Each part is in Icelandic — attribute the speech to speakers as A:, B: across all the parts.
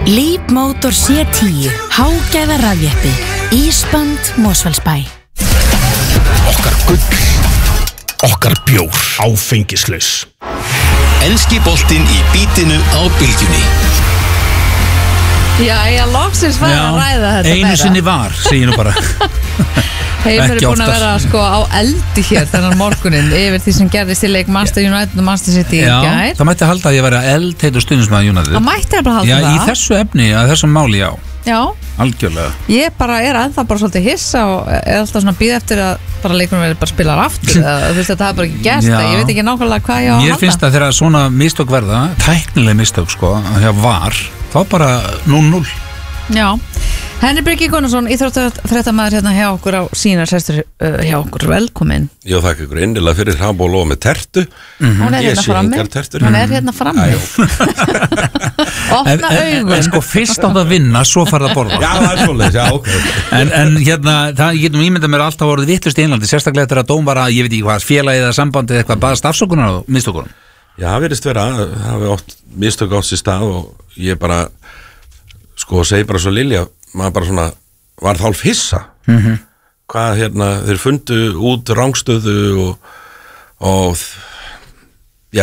A: Leapmotor C10 hágæða rafjeppi Ísband Mosfellsbæ
B: Okkar gull Okkar bjór Áfengislaus
C: Enski boltinn í bítinu á bylgjunni
D: Já, loksins var að ræða þetta
B: einu sinni var, segi nú bara
D: Heimur er búin að vera sko á eldi hér þennan morgunin yfir því sem gerðist í leik Manchester United og Manchester City í gær.
B: Það mætti halda að ég væri eldheitur stundismæður United.
D: Það mætti bara halda það.
B: Já, í þessu efni, að þessum máli,
D: Já.
B: Algjörlega.
D: Ég bara ennþá bara svolítið hissa og alltaf svona býð eftir að bara leikunum verið bara spilar aftur. Þú veist að það bara ekki gerst. Ég veit ekki nákvæmlega hvað ég á að halda.
B: Mér finnst að þegar svona mistök verða, tæknileg mistök sko, hjá VAR, þá bara 0-0.
D: Já. Henni Birgir Gunnarsson, íþróttafréttamaður hérna hjá okkur á sínar sestur hjá okkur, velkomin.
E: Ég þakka ykkur innilega fyrir Hrafn og Lóa með tertu.
D: Hún er hérna frammi. Hún er hérna frammi. Opna augun.
B: En sko fyrst átt að vinna, svo farið að borða.
E: Já, það svoleiðis, já, ok.
B: En hérna, það getum ímyndað mér alltaf orðið vittlust í Englandi, sérstaklega þetta að dómara, ég veit ekki hvað, félagið eða sambandið eitthvað baðast afsökunar á mistökunum.
E: Já, það virðist vera, það hafi oft mistök átt sér stað og ég bara, sko, segi bara svo Lilja, maður bara svona var þálf hissa hvað hérna þeir fundu út rangstöðu og já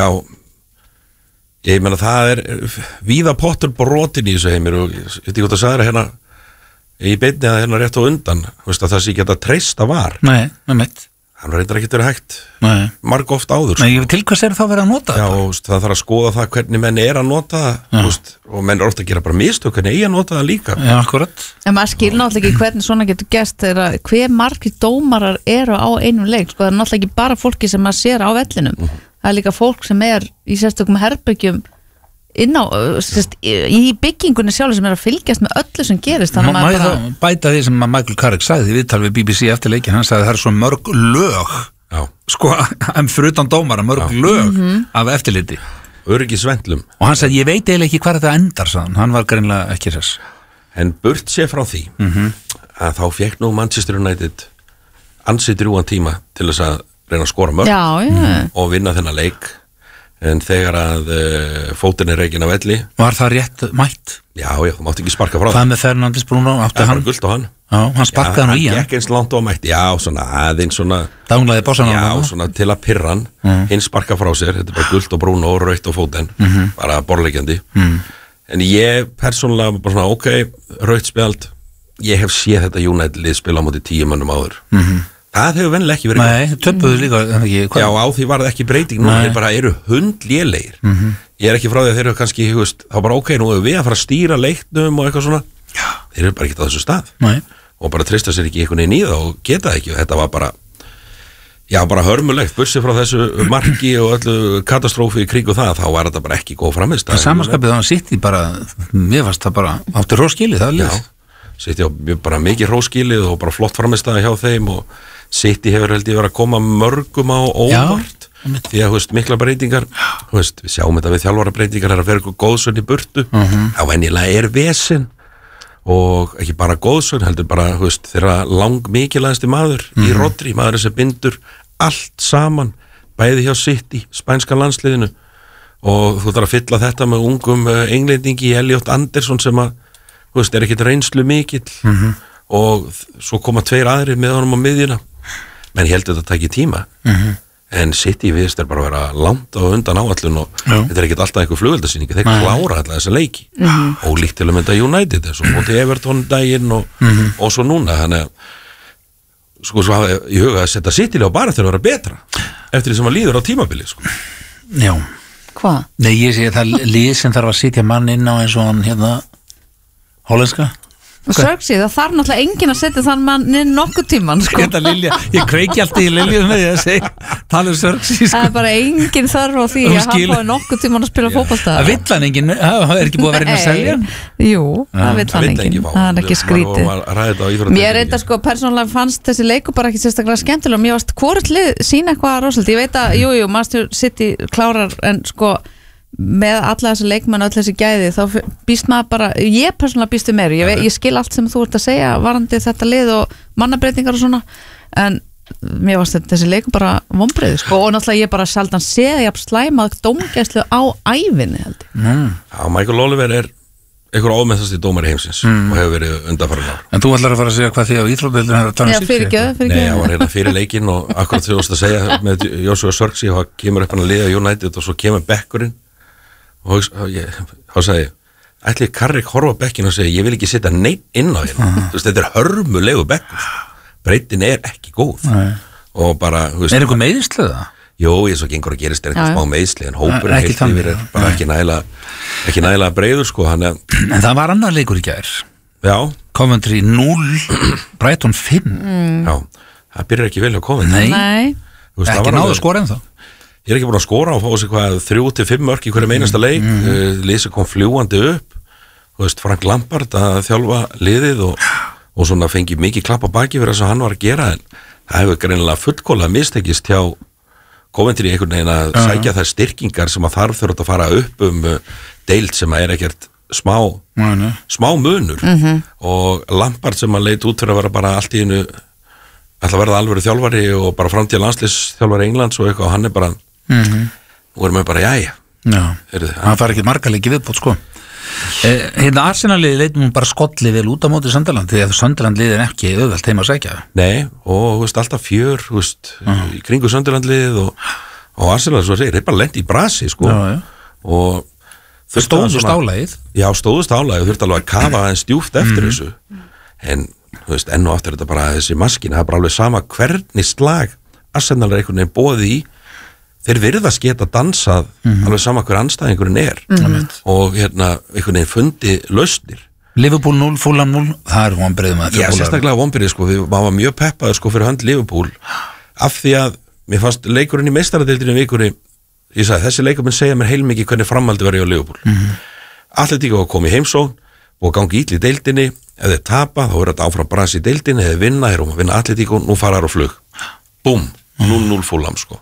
E: ég meina það er víða pottur brotin í þessu heimir og ég veit ekki hvort að sagði það hérna í beinni að hérna rétt á undan veist að það sé ekki að treysta var
B: Nei, með mitt
E: hann reyndar ekki verið hægt marg oft áður
B: Nei, til hvers er þá verið að nota
E: þetta? Já, það þarf að skoða það hvernig menn er að nota það og menn er ofta að gera bara mistök hvernig eigi að nota það líka
B: Já, akkurat
D: En maður skil náttúrulega ekki hvernig svona getur gerst þegar hver margir dómarar eru á einum leik sko, það er náttúrulega ekki bara fólki sem maður sér á vellinum það er líka fólk sem er í sérstökum herbyggjum inn á, í byggingunni sjálf sem er að fylgjast með öllu sem gerist þannig að
B: maður bæta því sem Michael Carrick sagði í viðtal við BBC eftir leikin, hann sagði að það er svo mörg lög sko, fyrir utan dómara, mörg lög af eftirliti
E: öryggi svendlum
B: og hann sagði, ég veit eiginlega ekki hvað þetta endar sagðan. Hann var greinlega ekki þess
E: en burt sé frá því að þá fekk nú Manchester United ansið drjúgan tíma til þess að reyna að skora mörg og vinna þennan leik en þegar að fótinn er reikin af velli
B: Var það rétt mætt?
E: Já, þú mátt ekki sparka frá
B: það með Fernandes Bruno átti hann
E: gult á hann
B: Já, hann sparkaði hann í hann
E: hann gekk eins langt og mætti Já, svona aðeins svona
B: Danglaði bossan
E: Já, svona til að pirra hann hinn sparka frá sér, þetta er bara gult og Bruno og rautt á fótinn bara borlegjandi en ég persónulega bara svona, ok, rautt spjald ég hef séð þetta United lið spila á móti 10 mönnum áður Það hefur vennilega ekki verið
B: Nei, töpuðu líka
E: Já, á því var það ekki breyting Nú þeir bara eru hundlélegir Ég er ekki frá því að þeir eru kannski þá bara ok, nú hefur við að fara að stýra leiknum og eitthvað svona Þeir eru bara ekki á þessu stað og bara treysta sér ekki einhvern veginn í það og geta ekki og þetta var bara bara hörmulegt bursið frá þessu marki og öllu katastrófi í kring og það þá var þetta bara ekki góð frammistaða
B: Samanskapið þannig City bara mér fannst það bara átti hróskilið það lið
E: City á bara mikið hróskilið og bara flott frammistaða hjá þeim og City hefur held ég verið að koma mörgum á óvart því að mikla breytingar við sjáum þetta við þjálfara breytingar er að vera eitthvað góðsönn í burtu þá venjulega er vesen og ekki bara góðsönn heldur bara þeirra langmikilvægasti maður í Rodri, maður sem bindur allt saman, bæði hjá City spænska landsliðinu og þú þarf að fylla þetta með ungum englendingi Elliot Anderson sem að er ekkit reynslu mikill og svo koma 2 aðrir með honum á miðjuna menn ég held að þetta tæki tíma en City viðst er bara að vera langt á undan áallun og þetta er ekkit alltaf einhver flugveldasýning þeir klára alltaf þessa leiki og líkt til að mynda United svo móti Everton daginn og svo núna þannig að sko svo hafa í huga að setja City á bara þegar það vera betra eftir því sem að líður á tímabili sko.
B: Já
D: Hvað?
B: Nei, ég segi það lið sem þarf að sitja mann inn á eins og hann hollenska
D: Sörgsi, það þarf náttúrulega enginn að setja þann mann inn nokkuð tíman sko.
B: Lilja, ég kveiki alltaf í Lilju með því að segja tala Sörgsi sko.
D: Það er bara enginn þarf á því að hann fái nokkuð tíman að spila fótbolta
B: Það vill hann enginn, það er ekki búið að vera inn að selja
D: Jú, það vill hann enginn Það er ekki skrítið Mér reynda sko, persónulega fannst þessi leiku bara ekki sérstaklega skemmtilega Mér varst hvort lið sína eitthvað rosalega Ég veit að, jú, Manchester City klárar en sko með alla þessi leikmenn og öll þessi gæði þá býst maður bara, ég persónulega býstu meir ég skil allt sem þú ert að segja varandi þetta lið og mannabreitingar og svona en mér varst þessi leiku bara vonbrigði sko og náttúrulega ég bara sjaldan séð ég slæmað dómgæslu á ævinni held ég
E: Michael Oliver er einhver ómennstasti dómari heimsins og hefur verið undanfarin ár.
B: En þú ætlar að fara að segja hvað því á íþróttadeildinni er að tala
D: fyrirgefðu.
E: Nei, hann var hérna fyrir leikinn og akkurat þegar þú varst að segja með Joshua Zirkzee og kemur upp hann að liða United og svo kemur bekkurinn og þá sagði ég, ætli Carrick horfa á bekkinn og segja, ég vil ekki setja neitt inn á hérna. Þú veist, þetta hörmulegu bekkur. Breytin ekki góð. Og bara, þú veist.
B: Eitthvað meiðsli það?
E: Jó, ég svo gengur að gerist eitthvað smá meiðsli en hópurinn heilt yfir bara ekki nægilega breiður sko En
B: það var annar leikur í gær.
E: Já.
B: Coventry 0 Brighton 5.
E: Já, það byrjar ekki vel hjá Coventry.
D: Nei.
B: Ekki náðu að skora ennþá.
E: Ég ekki búin að skora og fá sér hvað 3-5 mörk í hverju einasta leik. Lýsi kom fljúandi upp. Þú veist, Frank Lampard að þjálfa liðið og svona fengi mikið klapp á baki fyrir þess að hann var að gera en það hefur greinilega fullkomlega mistekist hjá Coventry einhvern veginn að sækja þær styrkingar sem að þarf þurft að fara upp deild sem að ekkert smá munur og Lampard sem að leit út fyrir að vera bara allt í einu ætla að verða alvöru þjálfari og bara framtíð landsliðsþjálfari Englands og eitthvað og hann bara nú erum við bara jæja
B: hann fara ekki marga leiki viðbót sko Hérna Arsenal-liði leitum bara skolli vel út á móti Sunderland því að Sunderland-liðin ekki auðvelt heima að sækja.
E: Nei, og veist, alltaf fjör í kringu Sunderland-liðið og Arsenal, svo að segja, bara lent í brasi sko. Og
B: stóðust álægið.
E: Já, stóðust álægið, þurfti alveg að kafa aðeins djúpt eftir þessu. En, þú veist, enn og aftur þetta bara þessi maskina, það er bara alveg sama hvernig slag Arsenal er einhvern veginn boðið í. Þeir virðast geta dansað alveg sama hver andstæðingurinn og hérna einhvern veginn fundi lausnir.
B: Liverpool 0, Fulham 0, það er vonbrigðum að
E: Já, sérstaklega vonbrigði sko, við varum mjög peppaði sko fyrir hönd Liverpool af því að mér fannst leikurinn í meistaradeildinni vikunni, ég sagði þessi leikur minn segja mér heilmikið hvernig framhaldi verið á Liverpool. Atletíko var komið í heimsókn og gangi ítli í deildinni, ef þeir tapa þá er þetta áfram brasi í deildinni, ef þeir vinna, þeir vinna Atletíko, nú fara þær á flug. Búm. 0-0 Fulham sko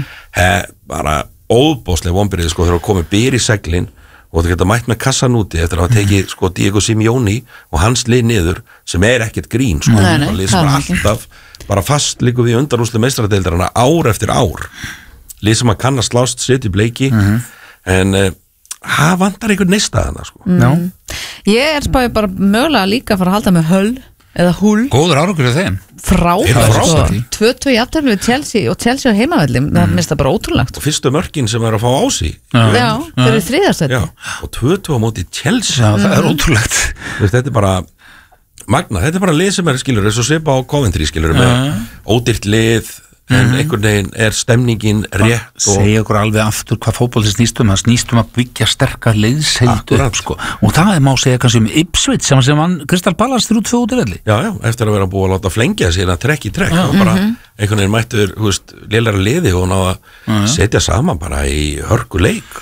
E: bara óbóðslega vonbrigði sko þegar komið byr í seglin og það geta mætt með kassan úti eftir að hafa tekið sko Diego Simeone og hans lið niður sem ekkert grín sko og lið sem alltaf bara fast líku við undanúrslit meistaradeildarinnar ár eftir ár lið sem að kann að slást sitt í bleiki en það vantar einhvern neista þarna sko
D: Ég spáði bara mögulega líka að fara að halda með Hull eða Hull.
B: Góður árangur af þeim.
D: Frábært. 2-2 jafntefli við Chelsea og Chelsea á heimavelli. Það minnst það bara ótrúlegt.
E: Og fyrstu mörkin sem er að fá á sig.
D: Já, þeir eru þriðarsæti.
E: Og 2-2 á móti Chelsea.
B: Já, það er ótrúlegt.
E: Þetta er bara magna. Þetta er bara lið sem er skilur eins og svipa á Coventry skilur með ódýrt lið en einhvern veginn er stemningin rétt og
B: segja okkur alveg aftur hvað fótbolti snýstum það snýstum að byggja sterkar leiðsheild upp sko og það má segja kannski Ipswich sem vann Crystal Palace 3-2 út í velli
E: Já, eftir að vera búið að láta flengja sér að trekk í trekk og bara einhvern veginn mættur lélæra liði og ná að setja saman bara í hörku leik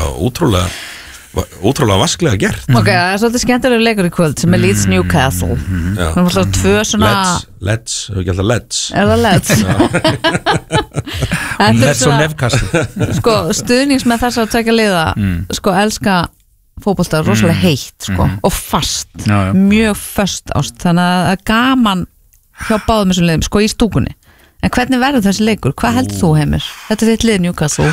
E: útrúlega vasklega gert
D: Ok, það er svolítið skemmtilegur leikur í kvöld sem er Leeds Newcastle það er alltaf tvö svona
E: Let's, hefur ekki alltaf Let's
D: Er það Let's?
B: Let's og Newcastle
D: Sko, stuðnings með þess að tekja liða sko, elska fótbolta rosalega heitt sko, og fast mjög föst ást þannig að það er gaman hjá báðum þessum liðum, sko í stúkunni en hvernig verður þessi leikur? Hvað heldur þú Heimir? Þetta er þitt lið Newcastle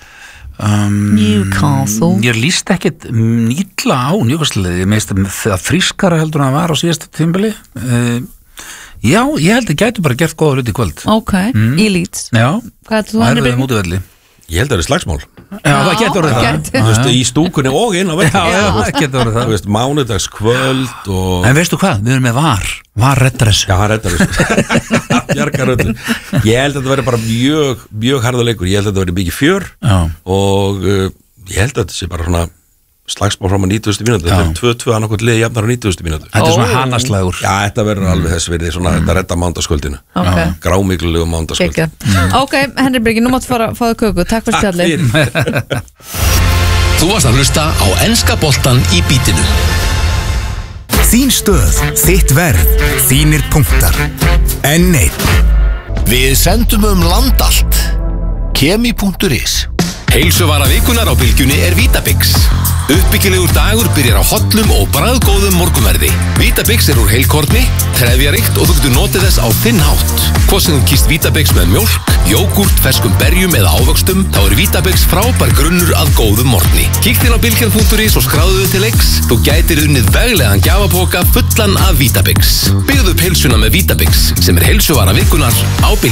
D: Newcastle
B: Ég líst ekkit nýtla á Newcastle ég meist að frískara heldur en það var á síðasta tímabili Já, ég held að gætu bara gert góða hluti í kvöld
D: Ok, í Leeds
B: Já,
D: Hvað heldur þú
B: það er við mútivelli
E: Ég held að það er slagsmál
B: Já, það getur orðið það
E: Þú veist, í stúkunni og inn á velli
B: það getur orðið það
E: Þú veist, mánudagskvöld og
B: En veistu hvað, við erum með var reddar þessu
E: Já, hann reddar þessu Bjargar öllu Ég held að þetta veri bara mjög harðuleikur Ég held að þetta veri mikið fjör og ég held að þetta sé bara svona slagsmál fram á 90. mínútu Þetta er 2-2 annarkvæmt liði jafnar á 90. mínútu
B: Þetta er svona hanaslagur
E: Já, þetta verður alveg þess verið svona þetta redda mándaskvöldinu Grámiklulegu mándaskvöld
D: Ok, Henry Birgir, nú máttu fara að fáðu köku Takk fyrir spjallið
C: Þú varst að hlusta á enska boltan í bítinu
F: Þín stöð, þitt verð, þínir punktar N1
C: Við sendum land allt Kemi.is Heilsuvara vikunar á bylgjunni Vítabix. Uppbyggilegur dagur byrjar á hollum og bragðgóðum morgunverði. Vítabix úr heilkorni, trefjaríkt og þú getur notið þess á þinn hátt. Hvort sem þú kýst Vítabix með mjólk, jógúrt, ferskum berjum eða ávöxtum, þá Vítabix frábær grunnur að góðum morgni. Kíkt inn á bylgjan.is og skráðu þig til leiks. Þú gætir unnið veglegan gjafapoka fullan af Vítabix. Byggðu upp heilsuna með Vítabix sem heilsuvara vikunar á bylgjunni.